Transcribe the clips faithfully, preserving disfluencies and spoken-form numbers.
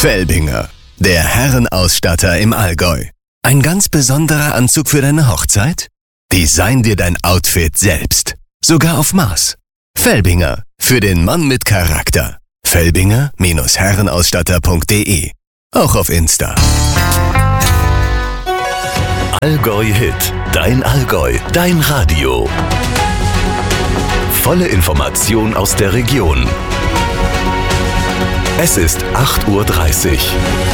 Felbinger, der Herrenausstatter im Allgäu. Ein ganz besonderer Anzug für deine Hochzeit? Design dir dein Outfit selbst. Sogar auf Maß. Felbinger, für den Mann mit Charakter. Felbinger Herrenausstatter punkt de. Auch auf Insta. Allgäu Hit, dein Allgäu, dein Radio. Volle Information aus der Region. Es ist acht Uhr dreißig.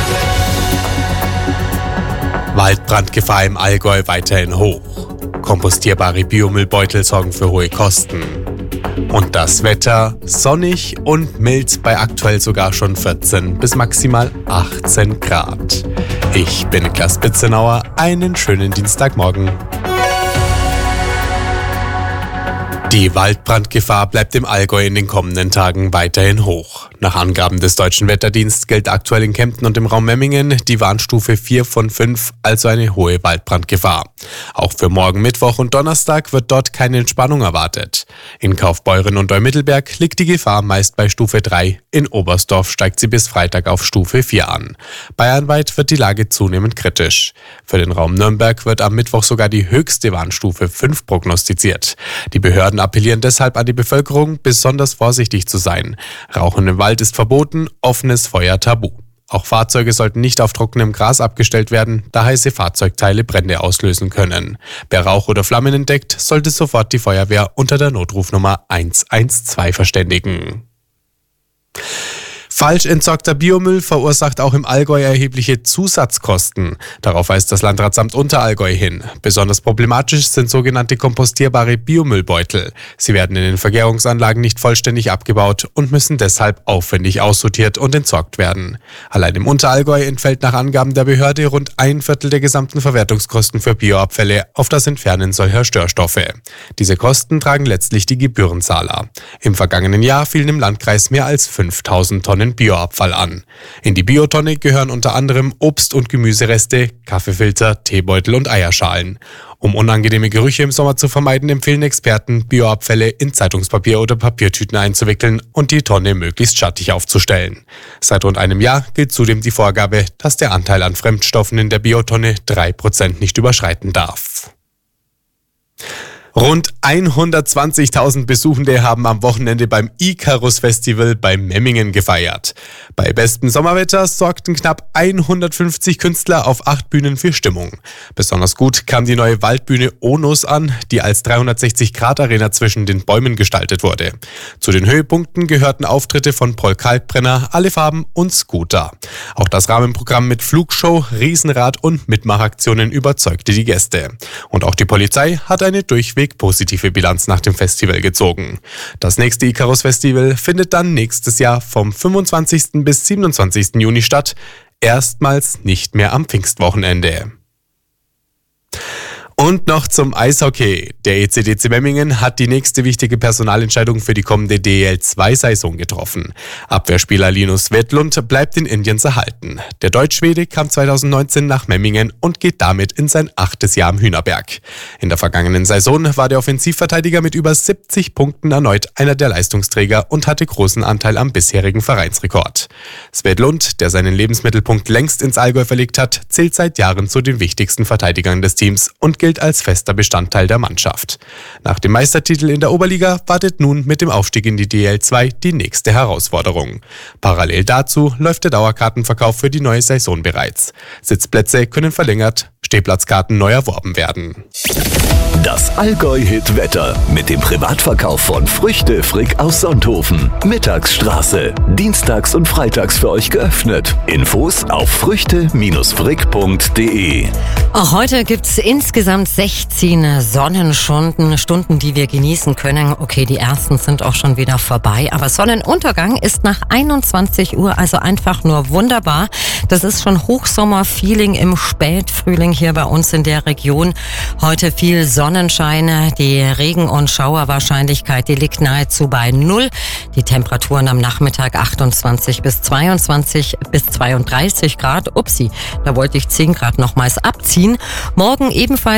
Waldbrandgefahr im Allgäu weiterhin hoch. Kompostierbare Biomüllbeutel sorgen für hohe Kosten. Und das Wetter sonnig und mild bei aktuell sogar schon vierzehn bis maximal achtzehn Grad. Ich bin Niklas Bitzenauer, einen schönen Dienstagmorgen. Die Waldbrandgefahr bleibt im Allgäu in den kommenden Tagen weiterhin hoch. Nach Angaben des Deutschen Wetterdienstes gilt aktuell in Kempten und im Raum Memmingen die Warnstufe vier von fünf, also eine hohe Waldbrandgefahr. Auch für morgen Mittwoch und Donnerstag wird dort keine Entspannung erwartet. In Kaufbeuren und Deumittelberg liegt die Gefahr meist bei Stufe drei, in Oberstdorf steigt sie bis Freitag auf Stufe vier an. Bayernweit wird die Lage zunehmend kritisch. Für den Raum Nürnberg wird am Mittwoch sogar die höchste Warnstufe fünf prognostiziert. Die Behörden appellieren deshalb an die Bevölkerung, besonders vorsichtig zu sein. Rauchen im Wald ist verboten, offenes Feuer tabu. Auch Fahrzeuge sollten nicht auf trockenem Gras abgestellt werden, da heiße Fahrzeugteile Brände auslösen können. Wer Rauch oder Flammen entdeckt, sollte sofort die Feuerwehr unter der Notrufnummer eins eins zwei verständigen. Falsch entsorgter Biomüll verursacht auch im Allgäu erhebliche Zusatzkosten. Darauf weist das Landratsamt Unterallgäu hin. Besonders problematisch sind sogenannte kompostierbare Biomüllbeutel. Sie werden in den Vergärungsanlagen nicht vollständig abgebaut und müssen deshalb aufwendig aussortiert und entsorgt werden. Allein im Unterallgäu entfällt nach Angaben der Behörde rund ein Viertel der gesamten Verwertungskosten für Bioabfälle auf das Entfernen solcher Störstoffe. Diese Kosten tragen letztlich die Gebührenzahler. Im vergangenen Jahr fielen im Landkreis mehr als fünftausend Tonnen Bioabfall an. In die Biotonne gehören unter anderem Obst- und Gemüsereste, Kaffeefilter, Teebeutel und Eierschalen. Um unangenehme Gerüche im Sommer zu vermeiden, empfehlen Experten, Bioabfälle in Zeitungspapier oder Papiertüten einzuwickeln und die Tonne möglichst schattig aufzustellen. Seit rund einem Jahr gilt zudem die Vorgabe, dass der Anteil an Fremdstoffen in der Biotonne drei Prozent nicht überschreiten darf. Rund hundertzwanzigtausend Besuchende haben am Wochenende beim Icarus-Festival bei Memmingen gefeiert. Bei bestem Sommerwetter sorgten knapp hundertfünfzig Künstler auf acht Bühnen für Stimmung. Besonders gut kam die neue Waldbühne Onus an, die als dreihundertsechzig Grad Arena zwischen den Bäumen gestaltet wurde. Zu den Höhepunkten gehörten Auftritte von Paul Kalkbrenner, Alle Farben und Scooter. Auch das Rahmenprogramm mit Flugshow, Riesenrad und Mitmachaktionen überzeugte die Gäste. Und auch die Polizei hat eine durchweg positive Bilanz nach dem Festival gezogen. Das nächste Icarus-Festival findet dann nächstes Jahr vom fünfundzwanzigsten bis siebenundzwanzigsten Juni statt, erstmals nicht mehr am Pfingstwochenende. Und noch zum Eishockey. Der E C D C Memmingen hat die nächste wichtige Personalentscheidung für die kommende D E L zwei Saison getroffen. Abwehrspieler Linus Wedlund bleibt in Indiens erhalten. Der Deutschschwede kam zweitausendneunzehn nach Memmingen und geht damit in sein achtes Jahr am Hühnerberg. In der vergangenen Saison war der Offensivverteidiger mit über siebzig Punkten erneut einer der Leistungsträger und hatte großen Anteil am bisherigen Vereinsrekord. Wedlund, der seinen Lebensmittelpunkt längst ins Allgäu verlegt hat, zählt seit Jahren zu den wichtigsten Verteidigern des Teams und gilt als fester Bestandteil der Mannschaft. Nach dem Meistertitel in der Oberliga wartet nun mit dem Aufstieg in die D E L zwei die nächste Herausforderung. Parallel dazu läuft der Dauerkartenverkauf für die neue Saison bereits. Sitzplätze können verlängert, Stehplatzkarten neu erworben werden. Das Allgäu-Hit-Wetter mit dem Privatverkauf von Früchte Frick aus Sonthofen. Mittagsstraße. Dienstags und freitags für euch geöffnet. Infos auf früchte frick punkt de. Auch heute gibt es insgesamt sechzehn Sonnenstunden, Stunden, die wir genießen können. Okay, die ersten sind auch schon wieder vorbei, aber Sonnenuntergang ist nach einundzwanzig Uhr, also einfach nur wunderbar. Das ist schon Hochsommer-Feeling im Spätfrühling hier bei uns in der Region. Heute viel Sonnenschein, die Regen- und Schauerwahrscheinlichkeit, die liegt nahezu bei null. Die Temperaturen am Nachmittag achtundzwanzig bis zweiundzwanzig bis zweiunddreißig Grad. Upsi, da wollte ich zehn Grad nochmals abziehen. Morgen ebenfalls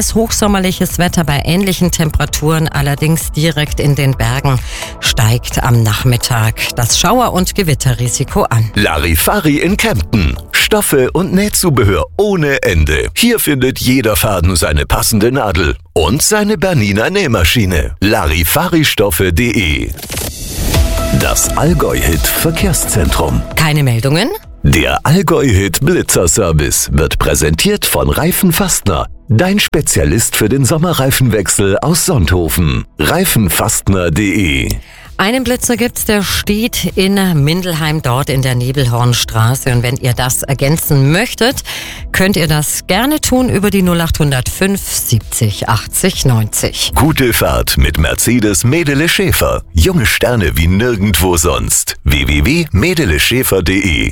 ebenfalls hochsommerliches Wetter bei ähnlichen Temperaturen, allerdings direkt in den Bergen steigt am Nachmittag das Schauer- und Gewitterrisiko an. Larifari in Kempten. Stoffe und Nähzubehör ohne Ende. Hier findet jeder Faden seine passende Nadel und seine Bernina Nähmaschine. Larifaristoffe punkt de. Das Allgäu-Hit Verkehrszentrum. Keine Meldungen? Der Allgäu-Hit Blitzerservice wird präsentiert von Reifen Fastner. Dein Spezialist für den Sommerreifenwechsel aus Sonthofen. Reifenfastner punkt de. Einen Blitzer gibt's, der steht in Mindelheim, dort in der Nebelhornstraße. Und wenn ihr das ergänzen möchtet, könnt ihr das gerne tun über die null acht null fünf siebzig achtzig neunzig. Gute Fahrt mit Mercedes Medele Schäfer. Junge Sterne wie nirgendwo sonst. w w w punkt medele schäfer punkt de.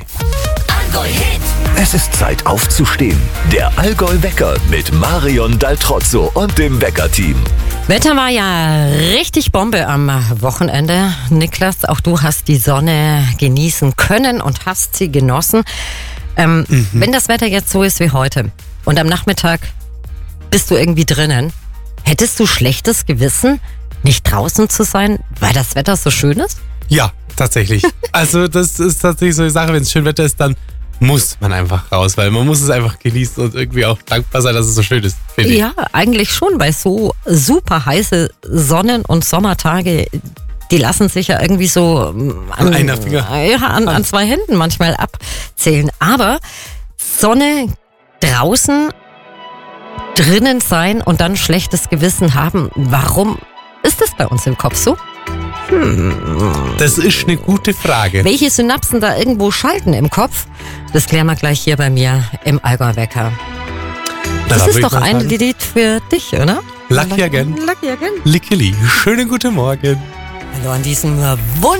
Es ist Zeit aufzustehen. Der Allgäu-Wecker mit Marion Daltrozzo und dem Wecker-Team. Wetter war ja richtig Bombe am Wochenende. Niklas, auch du hast die Sonne genießen können und hast sie genossen. Ähm, mhm. Wenn das Wetter jetzt so ist wie heute und am Nachmittag bist du irgendwie drinnen, hättest du schlechtes Gewissen, nicht draußen zu sein, weil das Wetter so schön ist? Ja, tatsächlich. Also das ist tatsächlich so eine Sache, wenn es schön Wetter ist, dann muss man einfach raus, weil man muss es einfach genießen und irgendwie auch dankbar sein, dass es so schön ist, finde ich. Ja, eigentlich schon, weil so super heiße Sonnen- und Sommertage, die lassen sich ja irgendwie so an, an einer Finger. Ja, an, an zwei Händen manchmal abzählen. Aber Sonne draußen, drinnen sein und dann schlechtes Gewissen haben, warum ist das bei uns im Kopf so? Hm. Das ist eine gute Frage. Welche Synapsen da irgendwo schalten im Kopf? Das klären wir gleich hier bei mir im Allgäu-Wecker. Das ist doch ein Lied für dich, oder? Lucky again. Lucky again. Lickily. Schönen guten Morgen. Hallo an diesem wunderschönen